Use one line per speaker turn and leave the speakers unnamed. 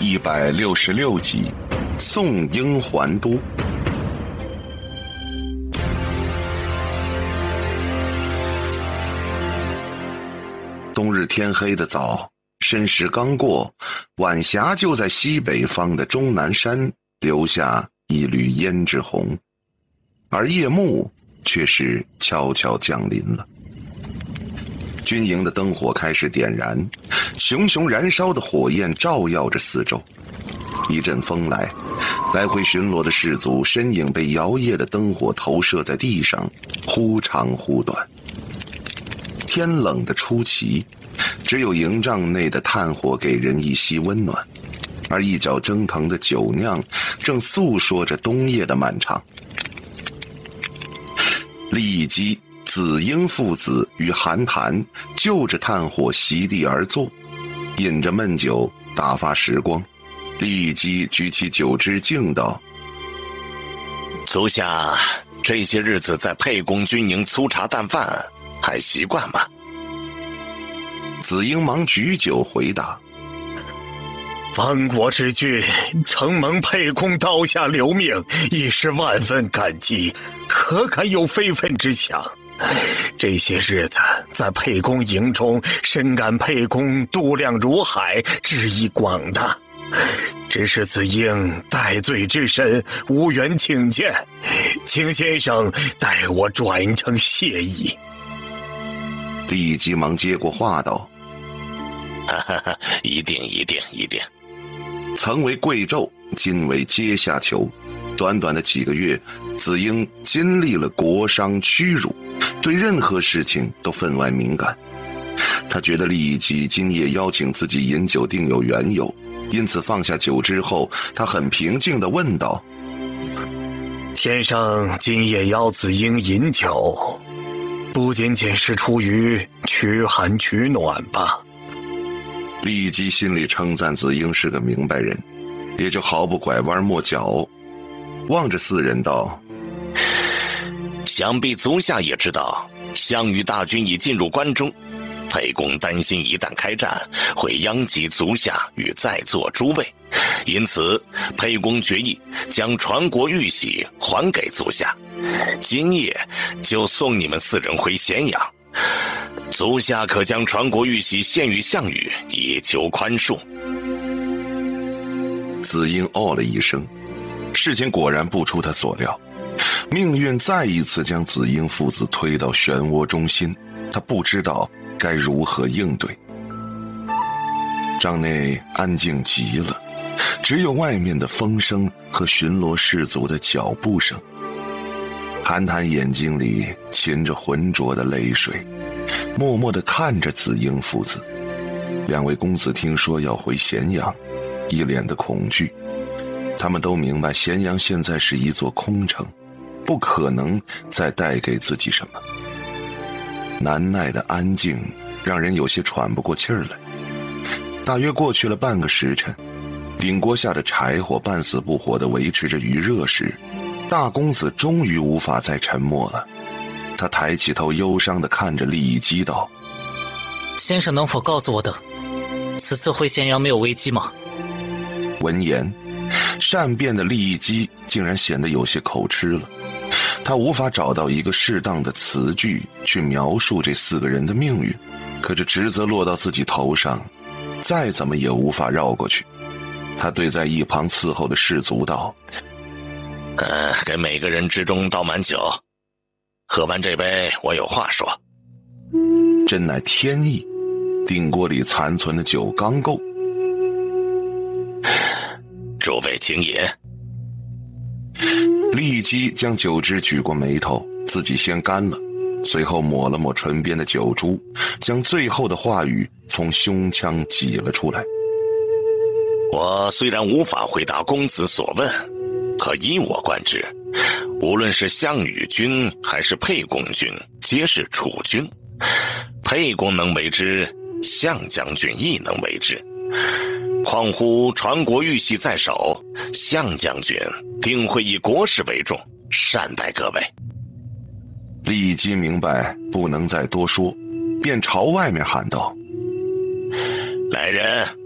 166集，宋英还都。冬日天黑的早，申时刚过，晚霞就在西北方的终南山留下一缕胭脂红，而夜幕却是悄悄降临了。军营的灯火开始点燃，熊熊燃烧的火焰照耀着四周。一阵风来，来回巡逻的士卒身影被摇曳的灯火投射在地上，忽长忽短。天冷的出奇，只有营帐内的炭火给人一息温暖，而一脚蒸腾的酒酿正诉说着冬夜的漫长。利益基、子婴父子与韩谈就着炭火席地而坐，饮着闷酒打发时光。利益基举起酒支敬道：
足下这些日子在沛公军营粗茶淡饭还习惯吗？
子婴忙举酒回答：
亡国之君承蒙沛公刀下留命，已是万分感激，何敢有非分之想。这些日子在沛公营中，深感沛公度量如海，志意广大，只是子婴戴罪之身，无缘请见，请先生代我转呈谢意。
利益基忙接过话道：
一定。
曾为贵胄，今为阶下囚，短短的几个月，子婴经历了国伤屈辱，对任何事情都分外敏感。他觉得利益基今夜邀请自己饮酒定有缘由，因此放下酒之后，他很平静地问道：
先生今夜邀子婴饮酒，不仅仅是出于驱寒取暖吧？
利益基心里称赞子婴是个明白人，也就毫不拐弯抹角，望着四人道：
想必足下也知道，项羽大军已进入关中，沛公担心一旦开战，会殃及足下与在座诸位，因此沛公决议将传国玉玺还给足下，今夜就送你们四人回咸阳。足下可将传国玉玺献与项羽，以求宽恕。
子婴哦了一声，事情果然不出他所料，命运再一次将子婴父子推到漩涡中心，他不知道该如何应对。帐内安静极了，只有外面的风声和巡逻士卒的脚步声。韩谈眼睛里噙着浑浊的泪水，默默地看着子婴父子。两位公子听说要回咸阳，一脸的恐惧。他们都明白咸阳现在是一座空城，不可能再带给自己什么。难耐的安静让人有些喘不过气儿来。大约过去了半个时辰，顶锅下的柴火半死不活地维持着余热时，大公子终于无法再沉默了。他抬起头，忧伤地看着利益基道：
先生能否告诉我等，此次回咸阳没有危机吗？
闻言，善变的利益基竟然显得有些口吃了。他无法找到一个适当的词句去描述这四个人的命运，可这职责落到自己头上，再怎么也无法绕过去。他对在一旁伺候的士卒道：
给每个人之中倒满酒，喝完这杯我有话说。
真乃天意，鼎锅里残存的酒刚够。
诸位请饮。
利益基将酒支举过眉头，自己先干了，随后抹了抹唇边的酒珠，将最后的话语从胸腔挤了出来。
我虽然无法回答公子所问，可依我观之，无论是项羽军还是沛公军，皆是楚军。沛公能为之，项将军亦能为之。况乎传国玉玺在手，项将军定会以国事为重，善待各位。
利益基明白不能再多说，便朝外面喊道：
来人，